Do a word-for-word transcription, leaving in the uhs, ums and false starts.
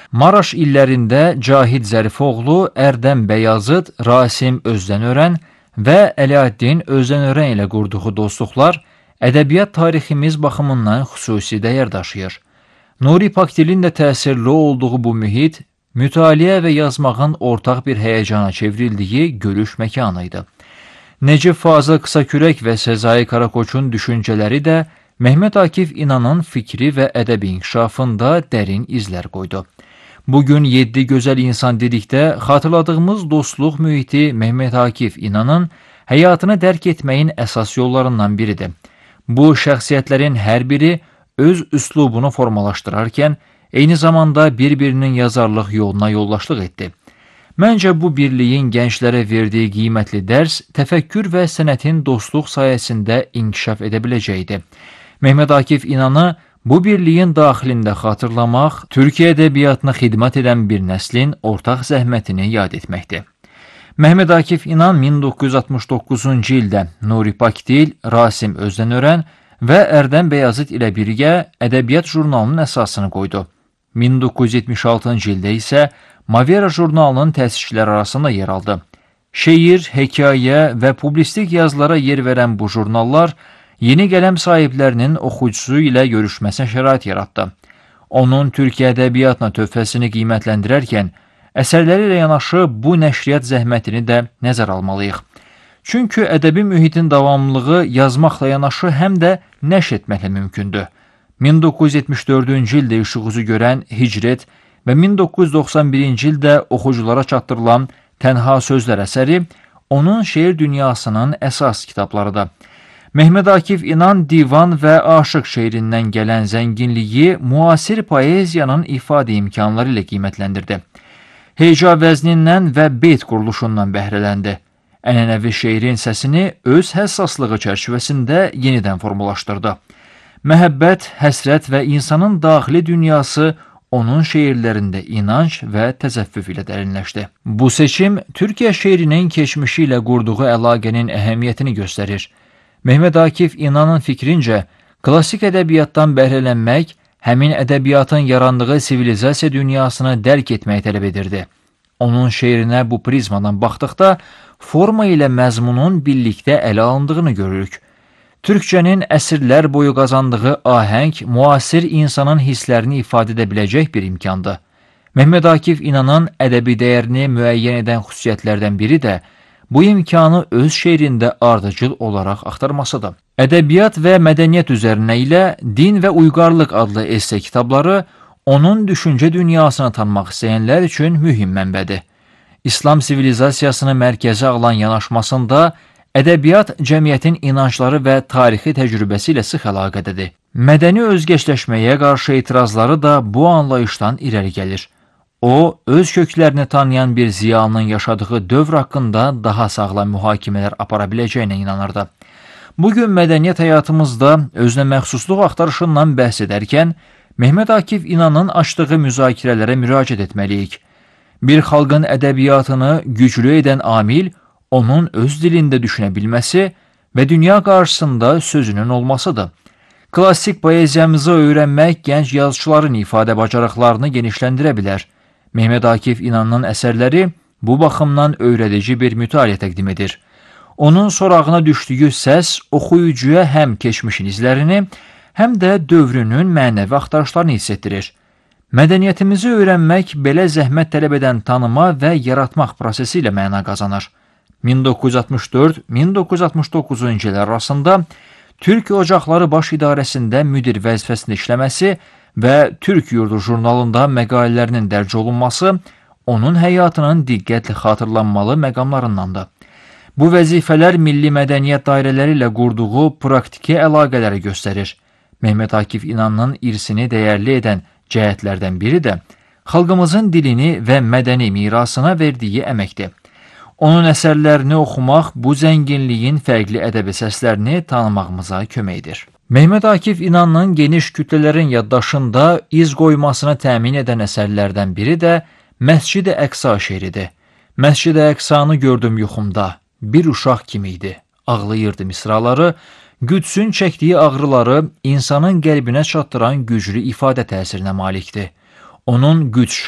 Maraş illərində Cahid Zərifoğlu, Ərdəm Bəyazıd, Rasim Özdənörən və Əliəddin Özdənörən ilə qurduğu dostluqlar ədəbiyyat tariximiz baxımından xüsusi dəyər daşıyır. Nuri Pakdilin də təsirli olduğu bu mühit, mütaliə və yazmağın ortaq bir həyəcana çevrildiyi görüş məkanı idi. Necib Fazıl Qısakürək və Sezai Karakoçun düşüncələri də Mehmet Akif İnanın fikri və ədəbi inkişafında dərin izlər qoydu. Bugün yeddi gözəl insan dedikdə xatırladığımız dostluq mühiti Mehmet Akif İnanın həyatını dərk etməyin əsas yollarından biridir. Bu şəxsiyyətlərin hər biri öz üslubunu formalaşdırarkən, eyni zamanda bir-birinin yazarlıq yoluna yoldaşlıq etdi. Məncə bu birliyin gənclərə verdiyi qiymətli dərs təfəkkür və sənətin dostluq sayəsində inkişaf edə biləcəkdir. Mehmet Akif İnanı bu birliyin daxilində xatırlamaq, Türkiyə ədəbiyyatına xidmət edən bir nəslin ortaq zəhmətini yad etməkdir. Mehmet Akif İnan min doqquz yüz altmış doqquzuncu ildə Nuri Pakdil, Rasim Özdənörən və Ərdəm Bəyazıd ilə birgə ədəbiyyat jurnalının əsasını qoydu. min doqquz yüz yetmiş altıncı ildə isə Mavera jurnalının təsisçiləri arasında yer aldı. Şeir, hekayə və publistik yazılara yer verən bu jurnallar yeni qələm sahiblərinin oxucusu ilə görüşməsinə şərait yaratdı. Onun Türkiyə ədəbiyyatına töhfəsini qiymətləndirərkən, əsərləri ilə yanaşı bu nəşriyyat zəhmətini də nəzər almalıyıq. Çünki ədəbi mühitin davamlılığı yazmaqla yanaşı həm də nəşr etməklə mümkündür. min doqquz yüz yetmiş dördüncü ildə işıq üzü görən Hicret və min doqquz yüz doxsan birinci ildə oxuculara çatdırılan Tənha Sözlər əsəri onun şeir dünyasının əsas kitablarıdır. Mehmet Akif İnan divan və aşıq şeirindən gələn zənginliyi müasir poeziyanın ifadə imkanları ilə qiymətləndirdi. Heca vəznindən və beyt quruluşundan bəhrələndi. Ənənəvi şeirin səsini öz həssaslığı çərçivəsində yenidən formulaşdırdı. Məhəbbət, həsrət və insanın daxili dünyası onun şeirlərində inanc və təzəffüf ilə dərinləşdi. Bu seçim Türkiyə şeirinin keçmişi ilə qurduğu əlaqənin əhəmiyyətini göstərir. Mehmet Akif İnanın fikrincə, klassik ədəbiyyatdan bəhrələnmək, həmin ədəbiyyatın yarandığı sivilizasiya dünyasını dərk etməyi tələb edirdi. Onun şeirinə bu prizmadan baxdıqda, forma ilə məzmunun birlikdə ələ alındığını görürük. Türkçənin əsrlər boyu qazandığı ahəng, müasir insanın hisslərini ifadə edə biləcək bir imkandır. Mehmet Akif İnanın ədəbi dəyərini müəyyən edən xüsusiyyətlərdən biri də bu imkanı öz şeirində ardıcıl olaraq axtarmasıdır. Ədəbiyyat və mədəniyyət üzərinə ilə Din və Uyğarlıq adlı esse kitabları onun düşüncə dünyasını tanımaq istəyənlər üçün mühüm mənbədir. İslam sivilizasiyasını mərkəzə alan yanaşmasında ədəbiyyat cəmiyyətin inancları və tarixi təcrübəsi ilə sıx əlaqədədir. Mədəni özgeçləşməyə qarşı etirazları da bu anlayışdan irəli gəlir. O, öz köklərini tanıyan bir ziyalının yaşadığı dövr haqqında daha sağlam mühakimələr apara biləcəyinə inanırdı. Bugün mədəniyyət həyatımızda özünə məxsusluq axtarışından bəhs edərkən, Mehmet Akif İnanın açdığı müzakirələrə müraciət etməliyik. Bir xalqın ədəbiyyatını güclü edən amil, onun öz dilində düşünə bilməsi və dünya qarşısında sözünün olmasıdır. Klassik poeziyamızı öyrənmək gənc yazıçıların ifadə bacarıqlarını genişləndirə bilər. Mehmet Akif İnanın əsərləri bu baxımdan öyrədici bir mütaliə təqdim edir. Onun sorağına düşdüyü səs oxuyucuya həm keçmişin izlərini, həm də dövrünün mənəvi axtarışlarını hiss etdirir. Mədəniyyətimizi öyrənmək belə zəhmət tələb edən tanıma və yaratmaq prosesi ilə məna qazanır. min doqquz yüz altmış dörd min doqquz yüz altmış doqquzuncu illər arasında Türk Ocaqları Baş İdarəsində müdir vəzifəsində işləməsi və Türk Yurdu jurnalında məqalələrinin dərc olunması onun həyatının diqqətlə xatırlanmalı məqamlarındandır. Bu vəzifələr milli mədəniyyət dairələri ilə qurduğu praktiki əlaqələri göstərir. Mehmet Akif İnanın irsini dəyərli edən cəhətlərdən biri də xalqımızın dilini və mədəni mirasına verdiyi əməkdir. Onun əsərlərini oxumaq bu zənginliyin fərqli ədəbi səslərini tanımağımıza kömək edir. Mehmet Akif İnanın geniş kütlələrin yaddaşında iz qoymasını təmin edən əsərlərdən biri də Məscid-i Əqsa şeiridir. Məscid-i Əqsanı gördüm yuxumda, bir uşaq kimi idi, ağlayırdı misraları, Qüdsün çəkdiyi ağrıları insanın qəlbinə çatdıran güclü ifadə təsirinə malikdir. Onun Qüds